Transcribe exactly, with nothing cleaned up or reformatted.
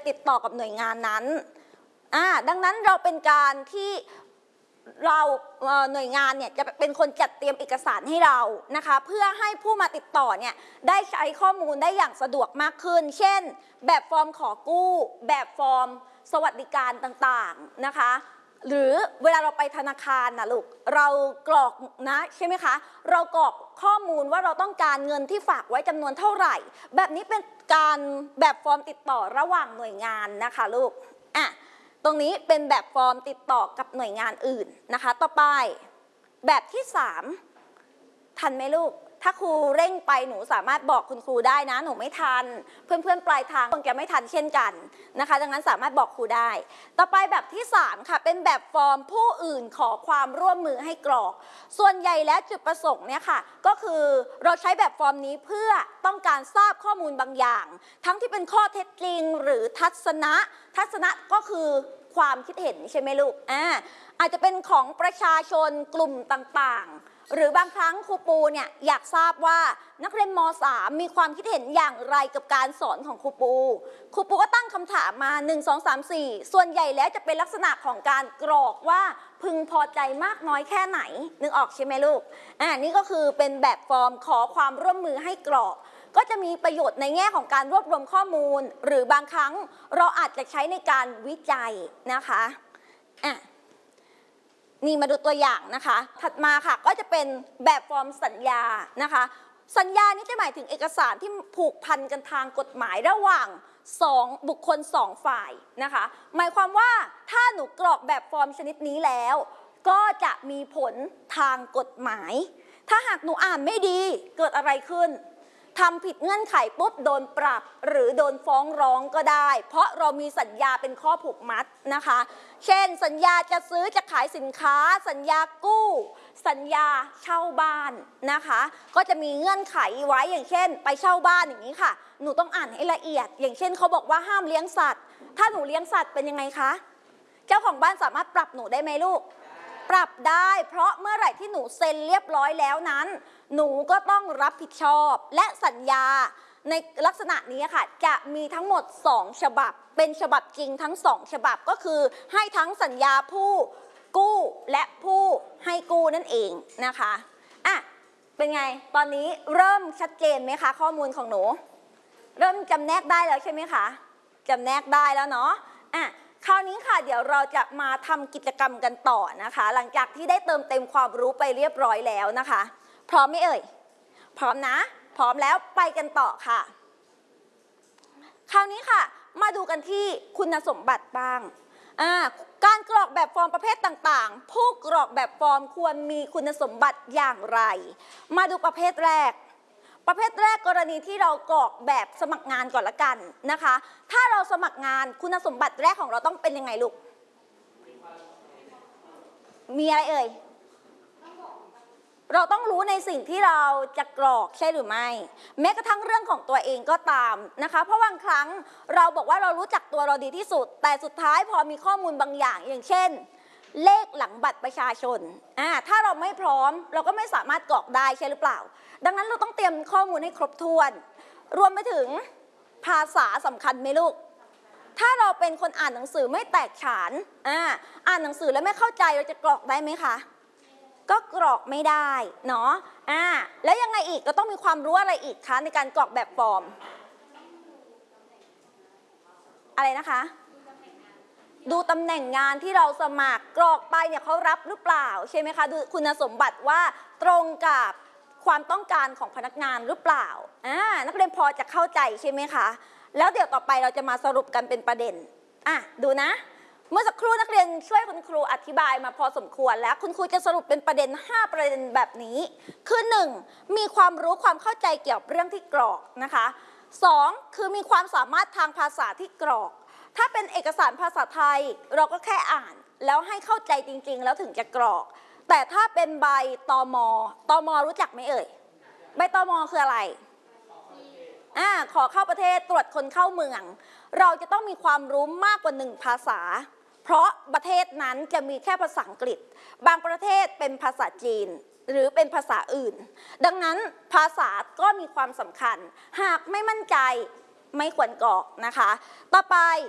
ติดต่อกับหน่วยงานนั้นอ่าดังนั้นเราเป็นการที่เราหน่วยงานเนี่ยจะเป็นคนจัดเตรียมเอกสารให้เรานะคะเพื่อให้ผู้มาติดต่อเนี่ยได้ใช้ข้อมูลได้อย่างสะดวกมากขึ้นเช่นแบบฟอร์มขอกู้แบบฟอร์มสวัสดิการต่างๆนะคะหรือเวลาเราไปธนาคารนะลูกเรากรอกนะใช่ไหมคะเรากรอกข้อมูลว่าเราต้องการเงินที่ฝากไว้จำนวนเท่าไหร่แบบนี้เป็นการแบบฟอร์มติดต่อระหว่างหน่วยงานนะคะลูกอ่ะตรงนี้เป็นแบบฟอร์มติดต่อกับหน่วยงานอื่นนะคะต่อไปแบบที่สามทันไหมลูกถ้าครูเร่งไปหนูสามารถบอกคุณครูได้นะหนูไม่ทันเพื่อนๆปลายทางคงจะไม่ทันเช่นกันนะคะดังนั้นสามารถบอกครูได้ต่อไปแบบที่สามค่ะเป็นแบบฟอร์มผู้อื่นขอความร่วมมือให้กรอกส่วนใหญ่แล้วจุดประสงค์เนี่ยค่ะก็คือเราใช้แบบฟอร์มนี้เพื่อต้องการทราบข้อมูลบางอย่างทั้งที่เป็นข้อเท็จจริงหรือทัศนะทัศนะก็คือความคิดเห็นใช่ไหมลูกอ่าอาจจะเป็นของประชาชนกลุ่มต่างๆหรือบางครั้งครูปูเนี่ยอยากทราบว่านักเรียนม.สาม มีความคิดเห็นอย่างไรกับการสอนของครูปูครูปูก็ตั้งคำถามมาหนึ่ง สอง สาม สี่ส่วนใหญ่แล้วจะเป็นลักษณะของการกรอกว่าพึงพอใจมากน้อยแค่ไหนนึกออกใช่ไหมลูกอ่านี่ก็คือเป็นแบบฟอร์มขอความร่วมมือให้กรอกก็จะมีประโยชน์ในแง่ของการรวบรวมข้อมูลหรือบางครั้งเราอาจจะใช้ในการวิจัยนะคะอ่ะนี่มาดูตัวอย่างนะคะถัดมาค่ะก็จะเป็นแบบฟอร์มสัญญานะคะสัญญานี้จะหมายถึงเอกสารที่ผูกพันกันทางกฎหมายระหว่างสองบุคคลสองฝ่ายนะคะหมายความว่าถ้าหนูกรอกแบบฟอร์มชนิดนี้แล้วก็จะมีผลทางกฎหมายถ้าหากหนูอ่านไม่ดีเกิดอะไรขึ้นทำผิดเงื่อนไขปุ๊บโดนปรับหรือโดนฟ้องร้องก็ได้เพราะเรามีสัญญาเป็นข้อผูกมัดนะคะเช่นสัญญาจะซื้อจะขายสินค้าสัญญากู้สัญญาเช่าบ้านนะคะก็จะมีเงื่อนไขไว้อย่างเช่นไปเช่าบ้านอย่างนี้ค่ะหนูต้องอ่านให้ละเอียดอย่างเช่นเขาบอกว่าห้ามเลี้ยงสัตว์ถ้าหนูเลี้ยงสัตว์เป็นยังไงคะเจ้าของบ้านสามารถปรับหนูได้ไหมลูกปรับได้เพราะเมื่อไหร่ที่หนูเซ็นเรียบร้อยแล้วนั้นหนูก็ต้องรับผิดชอบและสัญญาในลักษณะนี้ค่ะจะมีทั้งหมดสองฉบับเป็นฉบับจริงทั้งสองฉบับก็คือให้ทั้งสัญญาผู้กู้และผู้ให้กู้นั่นเองนะคะอ่ะเป็นไงตอนนี้เริ่มชัดเจนไหมคะข้อมูลของหนูเริ่มจำแนกได้แล้วใช่ไหมคะจำแนกได้แล้วเนาะอ่ะคราวนี้ค่ะเดี๋ยวเราจะมาทำกิจกรรมกันต่อนะคะหลังจากที่ได้เติมเต็มความรู้ไปเรียบร้อยแล้วนะคะพร้อมไหมเอ่ยพร้อมนะพร้อมแล้วไปกันต่อค่ะคราวนี้ค่ะมาดูกันที่คุณสมบัติบ้างอ่าการกรอกแบบฟอร์มประเภทต่างๆผู้กรอกแบบฟอร์มควรมีคุณสมบัติอย่างไรมาดูประเภทแรกประเภทแรกกรณีที่เรากรอกแบบสมัครงานก่อนละกันนะคะถ้าเราสมัครงานคุณสมบัติแรกของเราต้องเป็นยังไงลูกมีอะไรเอ่ยเราต้องรู้ในสิ่งที่เราจะกรอกใช่หรือไม่แม้กระทั่งเรื่องของตัวเองก็ตามนะคะเพราะบางครั้งเราบอกว่าเรารู้จักตัวเราดีที่สุดแต่สุดท้ายพอมีข้อมูลบางอย่างอย่างเช่นเลขหลังบัตรประชาชนอ่าถ้าเราไม่พร้อมเราก็ไม่สามารถกรอกได้ใช่หรือเปล่าดังนั้นเราต้องเตรียมข้อมูลให้ครบถ้วนรวมไปถึงภาษาสำคัญไหมลูกถ้าเราเป็นคนอ่านหนังสือไม่แตกฉานอ่าอ่านหนังสือแล้วไม่เข้าใจเราจะกรอกได้ไหมคะก็กรอกไม่ได้เนาะอ่าแล้วยังไงอีกเราต้องมีความรู้อะไรอีกคะในการกรอกแบบฟอร์มอะไรนะคะดูตำแหน่งงานที่เราสมัครกรอกไปเนี่ยเขารับหรือเปล่าใช่ไหมคะดูคุณสมบัติว่าตรงกับความต้องการของพนักงานหรือเปล่าอ่านักเรียนพอจะเข้าใจใช่ไหมคะแล้วเดี๋ยวต่อไปเราจะมาสรุปกันเป็นประเด็นอ่ะดูนะเมื่อสักครู่นักเรียนช่วยคุณครูอธิบายมาพอสมควรแล้วคุณครูจะสรุปเป็นประเด็นห้าประเด็นแบบนี้คือหนึ่งมีความรู้ความเข้าใจเกี่ยวกับเรื่องที่กรอกนะคะสองคือมีความสามารถทางภาษาที่กรอกถ้าเป็นเอกสารภาษาไทยเราก็แค่อ่านแล้วให้เข้าใจจริงๆแล้วถึงจะกรอกแต่ถ้าเป็นใบตม.ตม.รู้จักไหมเอ่ยใบตม.คืออะไรอ่าขอเข้าประเทศตรวจคนเข้าเมืองเราจะต้องมีความรู้มากกว่าหนึ่งภาษาเพราะประเทศนั้นจะมีแค่ภาษาอังกฤษบางประเทศเป็นภาษาจีนหรือเป็นภาษาอื่นดังนั้นภาษาก็มีความสำคัญหากไม่มั่นใจไม่ควรกรอกนะคะต่อไป